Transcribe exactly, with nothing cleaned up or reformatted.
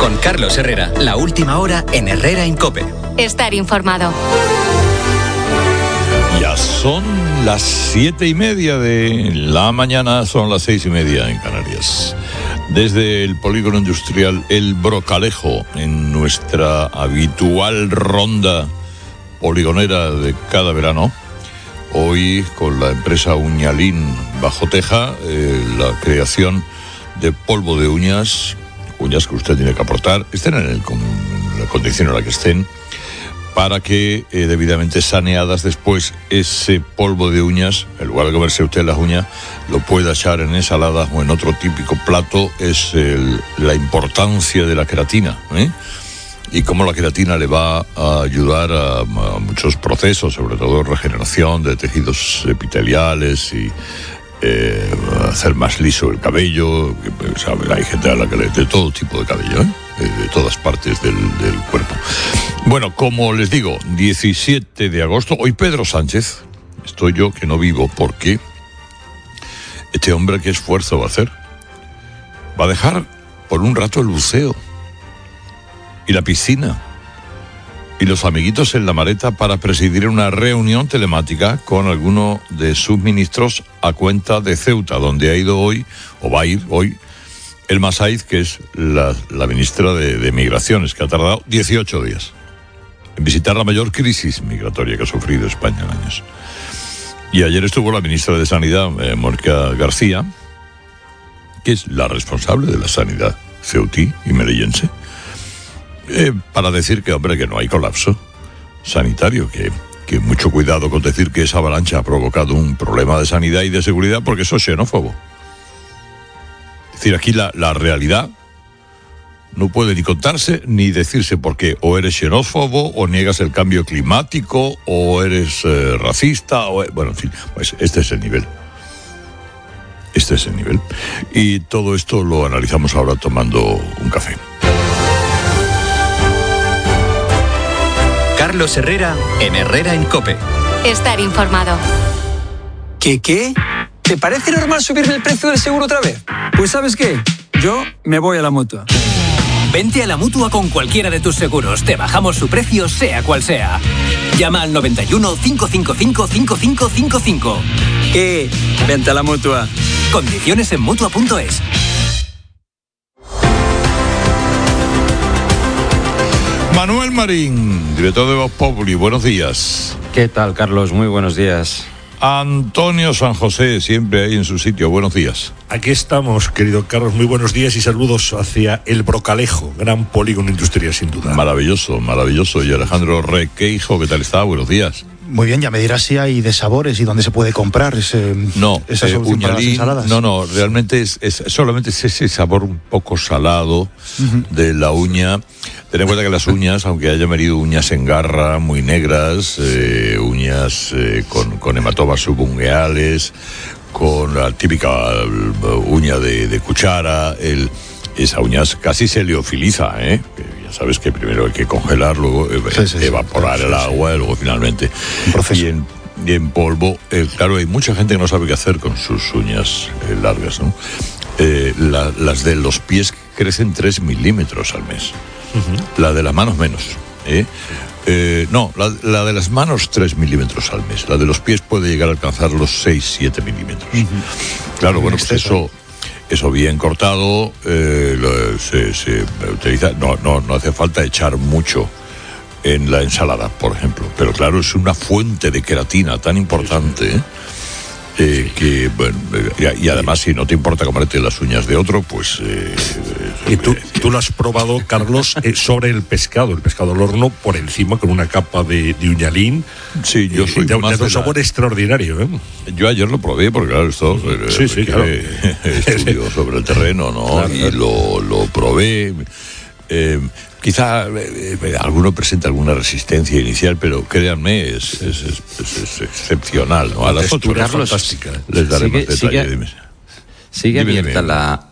Con Carlos Herrera, la última hora en Herrera en COPE. Estar informado. Ya son las siete y media de la mañana, son las seis y media en Canarias. Desde el polígono industrial El Brocalejo, en nuestra habitual ronda poligonera de cada verano, hoy con la empresa Uñalín Bajo Teja, eh, la creación de polvo de uñas, uñas que usted tiene que aportar, estén en, el, en la condición en la que estén, para que eh, debidamente saneadas después ese polvo de uñas, en lugar de comerse usted las uñas, lo pueda echar en ensaladas o en otro típico plato. Es el, la importancia de la queratina, ¿eh? Y cómo la queratina le va a ayudar a, a muchos procesos, sobre todo regeneración de tejidos epiteliales y eh, hacer más liso el cabello. ¿Sabe? Hay gente a la que le de todo tipo de cabello, ¿eh? De todas partes del, del cuerpo. Bueno, como les digo, diecisiete de agosto, hoy Pedro Sánchez, estoy yo que no vivo, porque este hombre qué esfuerzo va a hacer. Va a dejar por un rato el buceo y la piscina y los amiguitos en la maleta para presidir una reunión telemática con alguno de sus ministros a cuenta de Ceuta, donde ha ido hoy, o va a ir hoy, Elma Saíz, que es la, la ministra de, de Migraciones, que ha tardado dieciocho días en visitar la mayor crisis migratoria que ha sufrido España en años. Y ayer estuvo la ministra de Sanidad, eh, Mónica García, que es la responsable de la sanidad ceutí y melillense, eh, para decir que, hombre, que no hay colapso sanitario, que, que mucho cuidado con decir que esa avalancha ha provocado un problema de sanidad y de seguridad, porque eso es xenófobo. Es decir, aquí la, la realidad no puede ni contarse ni decirse, porque o eres xenófobo, o niegas el cambio climático, o eres eh, racista, o, bueno, en fin, pues este es el nivel. Este es el nivel. Y todo esto lo analizamos ahora tomando un café. Carlos Herrera en Herrera en COPE. Estar informado. ¿Qué qué? ¿Te parece normal subirme el precio del seguro otra vez? Pues ¿sabes qué? Yo me voy a la Mutua. Vente a la Mutua con cualquiera de tus seguros. Te bajamos su precio, sea cual sea. Llama al noventa y uno, cinco cinco cinco, cinco cinco cinco cinco. ¿Qué? Vente a la Mutua. Condiciones en Mutua punto es. Manuel Marín, director de Voz Populi, buenos días. ¿Qué tal, Carlos? Muy buenos días. Antonio San José, siempre ahí en su sitio, buenos días. Aquí estamos, querido Carlos, muy buenos días y saludos hacia El Brocalejo, gran polígono industrial sin duda. Maravilloso, maravilloso. Y Alejandro Requeijo, ¿qué tal está? Buenos días. Muy bien, ya me dirás si hay de sabores y dónde se puede comprar ese, no, esa eh, solución para las ensaladas. No, no, realmente es, es solamente es ese sabor un poco salado uh-huh. de la uña. Ten en cuenta que las uñas, aunque haya venido uñas en garra, muy negras, eh, uñas eh, con, con hematomas subungueales, con la típica uña de, de cuchara, el, esa uña casi se liofiliza, ¿eh? Ya sabes que primero hay que congelar, luego sí, sí, evaporar sí, sí, el agua, sí. y luego finalmente. Y en, y en polvo, eh, claro, hay mucha gente que no sabe qué hacer con sus uñas eh, largas, ¿no? Eh, la, las de los pies crecen tres milímetros al mes. Uh-huh. La de las manos menos, ¿eh? Eh, no, la, la de las manos tres milímetros al mes. La de los pies puede llegar a alcanzar los seis, siete milímetros. Uh-huh. Claro, bueno, pues eso, eso bien cortado eh, lo, se, se utiliza. No, no, no hace falta echar mucho en la ensalada, por ejemplo. Pero claro, es una fuente de queratina tan importante, ¿eh? Eh, que bueno, y, y además si no te importa comerte las uñas de otro, pues eh, y tú, tú lo has probado, Carlos, eh, sobre el pescado, el pescado al horno por encima con una capa de, de uñalín. Sí, yo soy de, más de un sabor la... extraordinario, ¿eh? Yo ayer lo probé porque claro, esto sí, sí, claro. estudio sobre el terreno, ¿no? Claro, y lo, lo probé. Eh, quizá eh, alguno presenta alguna resistencia inicial, pero créanme, es, es, es, es, es excepcional, ¿no? A las ocho Carlos, fantástica. Les daré sigue, más detalle, sigue, dime. Sigue dime, abierta dime. la